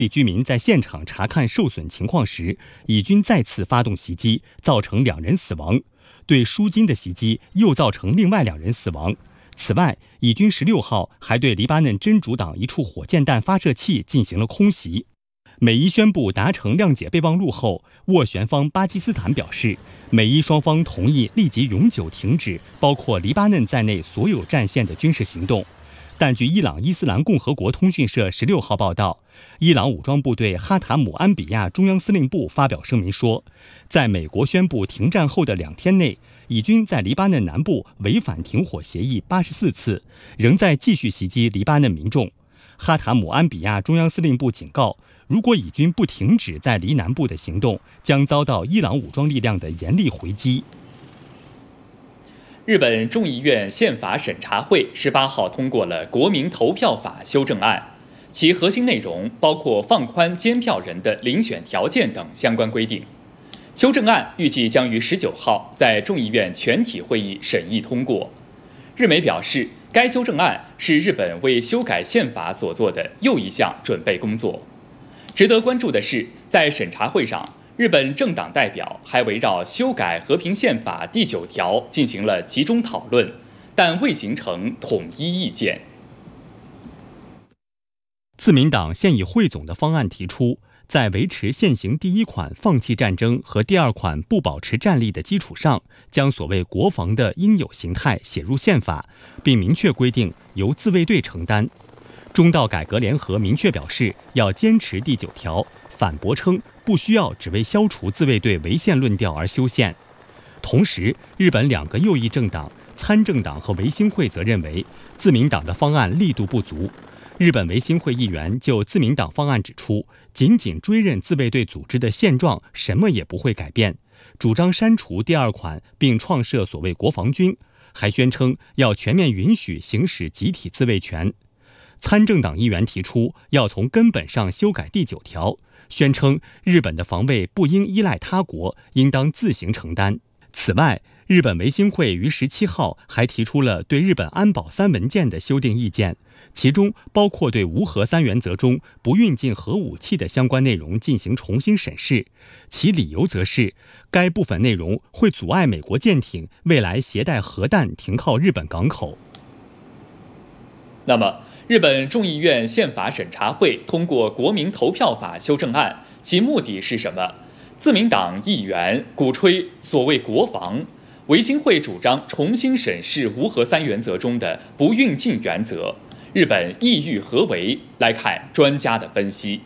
居民在现场查看受损情况时，以军再次发动袭击，造成2人死亡。对舒金的袭击又造成另外2人死亡。此外，以军16号还对黎巴嫩真主党一处火箭弹发射器进行了空袭。美伊宣布达成谅解备忘录后，斡旋方巴基斯坦表示，美伊双方同意立即永久停止包括黎巴嫩在内所有战线的军事行动。但据伊朗伊斯兰共和国通讯社16号报道，伊朗武装部队哈塔姆安比亚中央司令部发表声明说，在美国宣布停战后的2天内，以军在黎巴嫩南部违反停火协议84次，仍在继续袭击黎巴嫩民众。哈塔姆安比亚中央司令部警告，如果以军不停止在黎南部的行动，将遭到伊朗武装力量的严厉回击。 日本众议院宪法审查会18号通过了国民投票法修正案，其核心内容包括放宽监票人的遴选条件等相关规定。修正案预计将于19号在众议院全体会议审议通过。日媒表示，该修正案是日本为修改宪法所做的又一项准备工作。值得关注的是，在审查会上，日本政党代表还围绕修改和平宪法第9条进行了集中讨论，但未形成统一意见。 自民党现已汇总的方案提出，在维持现行第1款放弃战争和第2款不保持战力的基础上，将所谓国防的应有形态写入宪法，并明确规定由自卫队承担。中道改革联合明确表示要坚持第9条，反驳称不需要只为消除自卫队违宪论调而修宪。同时，日本2个右翼政党参政党和维新会则认为自民党的方案力度不足。日本维新会议员就自民党方案指出，仅仅追认自卫队组织的现状，什么也不会改变，主张删除第2款并创设所谓国防军，还宣称要全面允许行使集体自卫权。参政党议员提出要从根本上修改第9条，宣称日本的防卫不应依赖他国，应当自行承担。此外，日本维新会于17号还提出了对日本安保3文件的修订意见，其中包括对无核3原则中不运进核武器的相关内容进行重新审视，其理由则是该部分内容会阻碍美国舰艇未来携带核弹停靠日本港口。 那么，日本众议院宪法审查会通过国民投票法修正案，其目的是什么？自民党议员鼓吹所谓国防，维新会主张重新审视无核3原则中的不运进原则，日本意欲何为？来看专家的分析。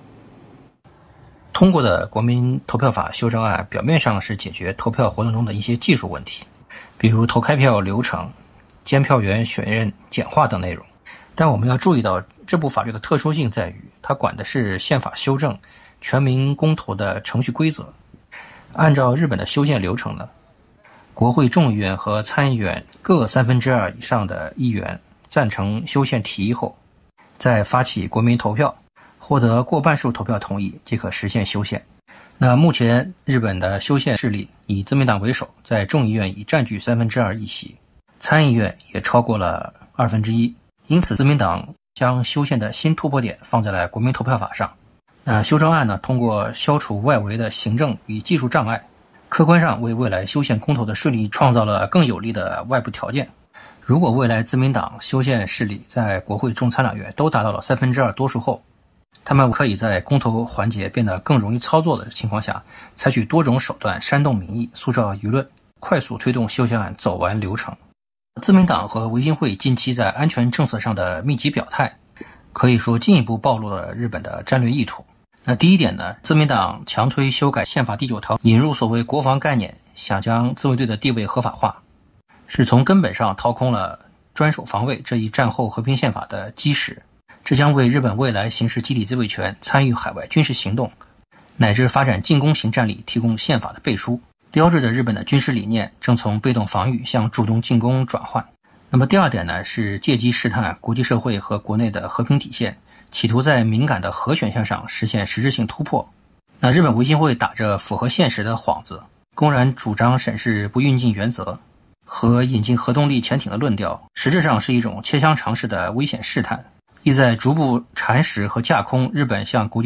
通过的国民投票法修正案表面上是解决投票活动中的一些技术问题，比如投开票流程、监票员选任简化等内容。但我们要注意到，这部法律的特殊性在于，它管的是宪法修正、全民公投的程序规则。按照日本的修宪流程呢，国会众议院和参议院各2/3以上的议员赞成修宪提议后，再发起国民投票，获得过半数投票同意，即可实现修宪。那目前日本的修宪势力以自民党为首，在众议院已占据2/3议席，参议院也超过了1/2，因此自民党将修宪的新突破点放在了国民投票法上。修正案呢，通过消除外围的行政与技术障碍，客观上为未来修宪公投的顺利创造了更有利的外部条件。如果未来自民党修宪势力在国会众参两院都达到了2/3多数后，他们可以在公投环节变得更容易操作的情况下，采取多种手段煽动民意、塑造舆论，快速推动修宪案走完流程。自民党和维新会近期在安全政策上的密集表态，可以说进一步暴露了日本的战略意图。那第一点呢，自民党强推修改宪法第9条，引入所谓国防概念，想将自卫队的地位合法化，是从根本上掏空了专守防卫这一战后和平宪法的基石。这将为日本未来行使集体自卫权、参与海外军事行动乃至发展进攻型战力提供宪法的背书，标志着日本的军事理念正从被动防御向主动进攻转换。那么第二点呢，是借机试探国际社会和国内的和平底线，企图在敏感的核选项上实现实质性突破。那日本维新会打着符合现实的幌子，公然主张审视不运进原则和引进核动力潜艇的论调，实质上是一种切香肠式的危险试探，意在逐步蚕食和架空日本向国际